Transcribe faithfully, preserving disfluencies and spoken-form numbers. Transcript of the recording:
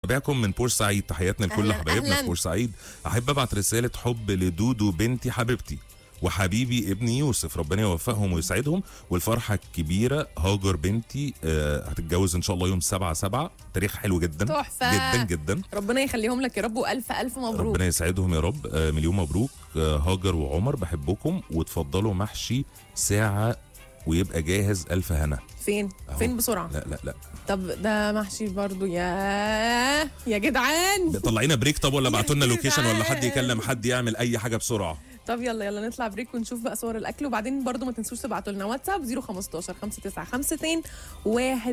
بتابعكم من بورسعيد، تحياتنا لكل حبايبنا في بورسعيد. احب ابعت رساله حب لدودو بنتي حبيبتي وحبيبي ابني يوسف، ربنا يوفقهم ويسعدهم. والفرحه الكبيره هاجر بنتي آه هتتجوز ان شاء الله يوم سبعة سبعة، تاريخ حلو جدا تحفة. جدا جدا. ربنا يخليهم لك يا رب، والف الف مبروك. ربنا يسعدهم يا رب. آه مليون مبروك. آه هاجر وعمر بحبكم، وتفضلوا محشي ساعه ويبقى جاهز. الف هنا. فين أهو. فين بسرعه؟ لا لا لا طب ده محشي برضو يا يا جدعان. طلعينا بريك طب، ولا بعتوا لنا لوكيشن، ولا حد يكلم حد يعمل اي حاجه بسرعه. طب يلا يلا نطلع بريك ونشوف بقى صور الاكل، وبعدين برضو ما تنسوش تبعتوا لنا واتساب صفر خمستاشر خمسة تسعة خمسة اتنين واحد